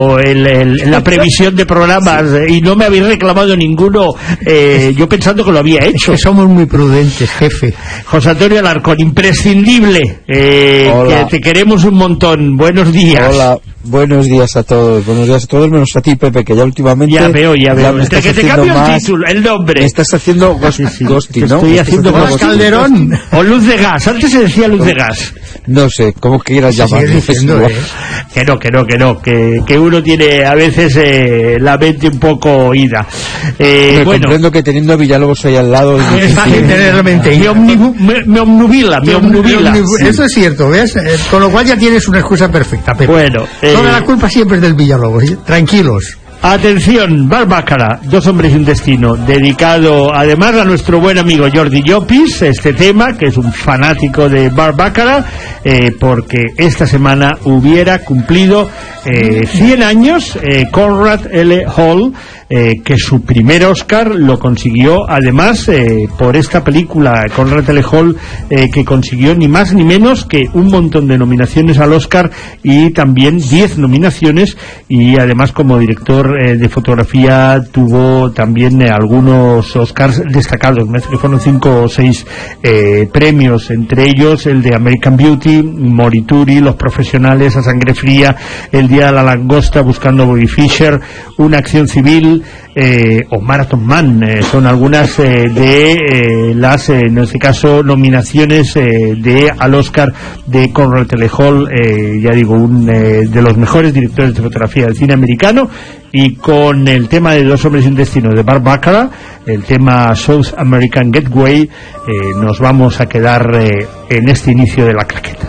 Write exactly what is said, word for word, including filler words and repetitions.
El, el, la previsión de programas, sí. Y no me habéis reclamado ninguno, eh, yo pensando que lo había hecho. Es que somos muy prudentes, jefe. José Antonio Alarcón, imprescindible, eh, que te queremos un montón. Buenos días. Hola, buenos días a todos. Buenos días a todos, menos a ti, Pepe, que ya últimamente ya veo, ya veo. Ya Entre que te cambio el título, el nombre. Me estás haciendo Ghosti, sí, sí. ¿no? Estoy haciendo Ghosti, Calderón o Luz de Gas. Antes se decía Luz de Gas. No sé, como quieras llamarlo. Eh. Que no, que no, que no, que, que uno tiene a veces eh, la mente un poco oída. Eh, me bueno, comprendo que teniendo a Villalobos ahí al lado es, es fácil tener la mente. Me, omnibu, me, me omnubila, me omnubila. Sí. Eso es cierto, ¿ves? Eh, con lo cual ya tienes una excusa perfecta, Pepe. Bueno, eh, toda la culpa siempre es del Villalobos, ¿eh? Tranquilos. Atención, Barbácara, Dos hombres y un destino, dedicado además a nuestro buen amigo Jordi Llopis, este tema, que es un fanático de Barbácara, eh, porque esta semana hubiera cumplido eh, cien años eh, Conrad L. Hall, eh, que su primer Oscar lo consiguió además eh, por esta película, Conrad L. Hall, eh, que consiguió ni más ni menos que un montón de nominaciones al Oscar y también diez nominaciones, y además como director eh, de fotografía tuvo también eh, algunos Oscars destacados. Me parece que fueron cinco o seis eh, premios, entre ellos el de American Beauty, Morituri, Los profesionales, A sangre fría, El día de la langosta, Buscando a Bobby Fischer, Una acción civil, eh, o Marathon Man. Eh, son algunas eh, de eh, las, eh, en este caso, nominaciones eh, de al Oscar de Conrad L. Hall, eh, ya digo, un eh, de los mejores directores de fotografía del cine americano. Y con el tema de Dos hombres y un destino de Barbácara, el tema South American Gateway, eh, nos vamos a quedar eh, en este inicio de la claqueta.